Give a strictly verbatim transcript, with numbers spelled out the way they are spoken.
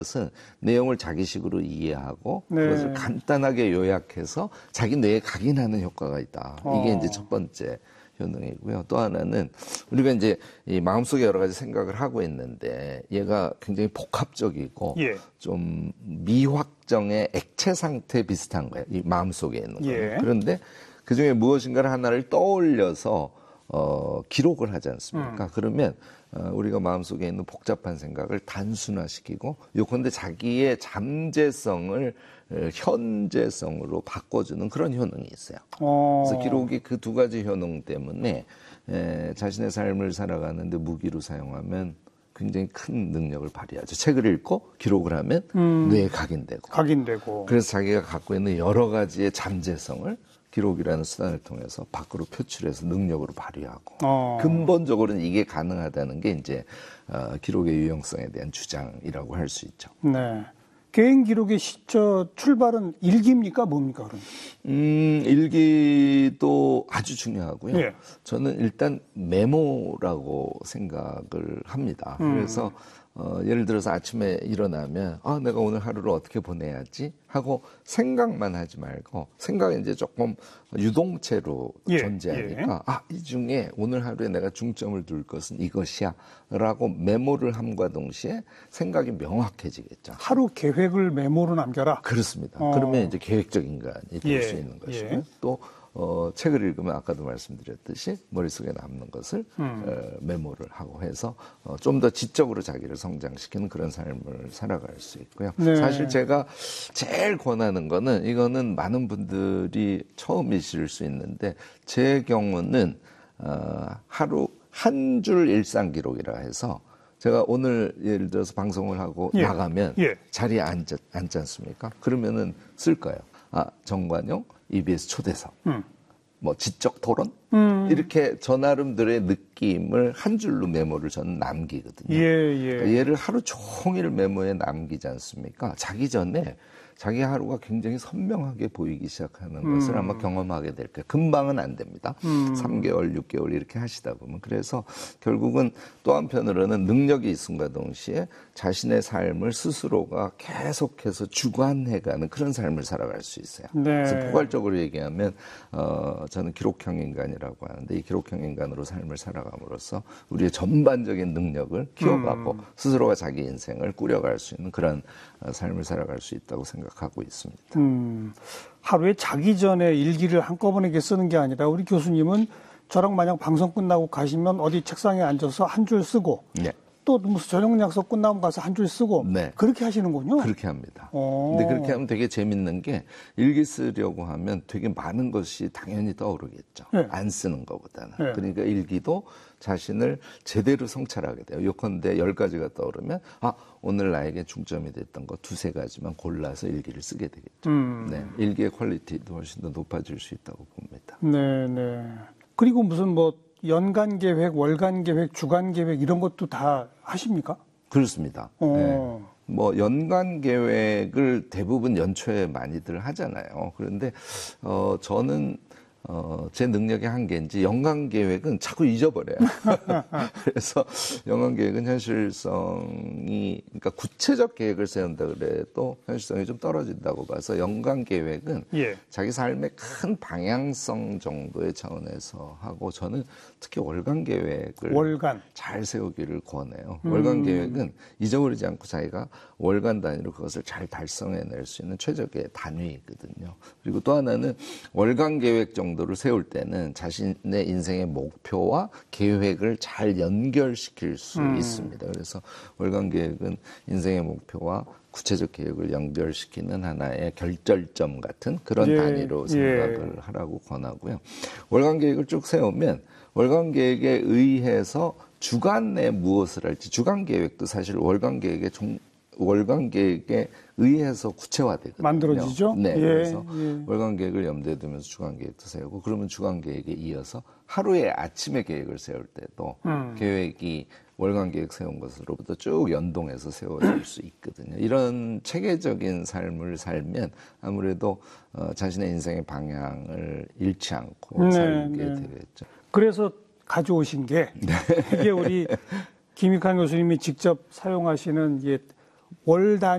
것은 내용을 자기식으로 이해하고 네. 그것을 간단하게 요약해서 자기 뇌에 각인하는 효과가 있다. 이게 어. 이제 첫 번째 효능이고요. 또 하나는 우리가 이제 이 마음속에 여러 가지 생각을 하고 있는데 얘가 굉장히 복합적이고 예. 좀 미확정의 액체 상태 비슷한 거예요. 이 마음속에 있는 거예요. 예. 그런데 그중에 무엇인가를 하나를 떠올려서 어, 기록을 하지 않습니까? 음. 그러면 어, 우리가 마음속에 있는 복잡한 생각을 단순화시키고 요컨대 자기의 잠재성을 현재성으로 바꿔주는 그런 효능이 있어요. 어. 그래서 기록이 그 두 가지 효능 때문에 에, 자신의 삶을 살아가는데 무기로 사용하면 굉장히 큰 능력을 발휘하죠. 책을 읽고 기록을 하면 음. 뇌에 각인되고. 각인되고. 그래서 자기가 갖고 있는 여러 가지의 잠재성을 기록이라는 수단을 통해서 밖으로 표출해서 능력으로 발휘하고 어. 근본적으로는 이게 가능하다는 게 이제 어, 기록의 유용성에 대한 주장이라고 할 수 있죠. 네. 개인 기록의 시저 출발은 일기입니까? 뭡니까? 그럼? 음, 일기도 아주 중요하고요. 예. 저는 일단 메모라고 생각을 합니다. 음. 그래서 어, 예를 들어서 아침에 일어나면 아, 내가 오늘 하루를 어떻게 보내야지 하고 생각만 하지 말고 생각이 이제 조금 유동체로 예, 존재하니까 예. 아, 이 중에 오늘 하루에 내가 중점을 둘 것은 이것이야 라고 메모를 함과 동시에 생각이 명확해지겠죠. 하루 계획을 메모로 남겨라. 그렇습니다. 어. 그러면 이제 계획적 인간이 될 수 예, 있는 것이고 예. 또 어, 책을 읽으면 아까도 말씀드렸듯이 머릿속에 남는 것을 음. 어, 메모를 하고 해서 어, 좀 더 지적으로 자기를 성장시키는 그런 삶을 살아갈 수 있고요. 네. 사실 제가 제일 권하는 거는 이거는 많은 분들이 처음이실 수 있는데 제 경우는 어, 하루 한 줄 일상 기록이라 해서 제가 오늘 예를 들어서 방송을 하고 예. 나가면 예. 자리에 앉지, 앉지 않습니까? 그러면은 쓸 거예요. 아, 정관용 이비에스 초대석, 음. 뭐 지적 토론 음. 이렇게 저 나름대로의 느낌을 한 줄로 메모를 저는 남기거든요. 예, 예. 그러니까 얘를 하루 종일 메모에 남기지 않습니까? 자기 전에 자기 하루가 굉장히 선명하게 보이기 시작하는 음. 것을 아마 경험하게 될 거예요. 금방은 안 됩니다. 음. 삼 개월, 육 개월 이렇게 하시다 보면. 그래서 결국은 또 한편으로는 능력이 있음과 동시에 자신의 삶을 스스로가 계속해서 주관해가는 그런 삶을 살아갈 수 있어요. 네. 그래서 포괄적으로 얘기하면 어, 저는 기록형 인간이라고 하는데 이 기록형 인간으로 삶을 살아감으로써 우리의 전반적인 능력을 키워가고 음. 스스로가 자기 인생을 꾸려갈 수 있는 그런 어, 삶을 살아갈 수 있다고 생각하고 있습니다. 음, 하루에 자기 전에 일기를 한꺼번에 이렇게 쓰는 게 아니라 우리 교수님은 저랑 만약 방송 끝나고 가시면 어디 책상에 앉아서 한 줄 쓰고 네. 또 무슨 저녁 약속 끝나면 가서 한 줄 쓰고 네. 그렇게 하시는군요. 그렇게 합니다. 오. 근데 그렇게 하면 되게 재밌는 게 일기 쓰려고 하면 되게 많은 것이 당연히 떠오르겠죠. 네. 안 쓰는 것보다는. 네. 그러니까 일기도 자신을 제대로 성찰하게 돼요. 요컨대 열 가지가 떠오르면 아 오늘 나에게 중점이 됐던 거 두세 가지만 골라서 일기를 쓰게 되겠죠. 음. 네, 일기의 퀄리티도 훨씬 더 높아질 수 있다고 봅니다. 네, 네. 그리고 무슨 뭐 연간 계획, 월간 계획, 주간 계획 이런 것도 다 하십니까? 그렇습니다. 어. 네. 뭐 연간 계획을 대부분 연초에 많이들 하잖아요. 그런데 어 저는 어, 제 능력의 한계인지 연간 계획은 자꾸 잊어버려요. 그래서 연간 계획은 현실성이, 그러니까 구체적 계획을 세운다 그래도 현실성이 좀 떨어진다고 봐서 연간 계획은 예. 자기 삶의 큰 방향성 정도의 차원에서 하고 저는 특히 월간 계획을 월간. 잘 세우기를 권해요. 음. 월간 계획은 잊어버리지 않고 자기가 월간 단위로 그것을 잘 달성해낼 수 있는 최적의 단위이거든요. 그리고 또 하나는 월간 계획 정도를 세울 때는 자신의 인생의 목표와 계획을 잘 연결시킬 수 음. 있습니다. 그래서 월간 계획은 인생의 목표와 구체적 계획을 연결시키는 하나의 결절점 같은 그런 예, 단위로 생각을 예. 하라고 권하고요. 월간 계획을 쭉 세우면 월간 계획에 의해서 주간 내 무엇을 할지, 주간 계획도 사실 월간 계획의 종, 월간 계획에 의해서 구체화되거든요. 만들어지죠? 네. 예, 그래서 예. 월간 계획을 염두에 두면서 주간 계획도 세우고, 그러면 주간 계획에 이어서 하루에 아침에 계획을 세울 때도 음. 계획이 월간 계획 세운 것으로부터 쭉 연동해서 세워질 수 있거든요. 이런 체계적인 삶을 살면 아무래도 어, 자신의 인생의 방향을 잃지 않고 네, 살게 네. 되겠죠. 그래서 가져오신 게 이게 우리 김익환 교수님이 직접 사용하시는 이게 월 단위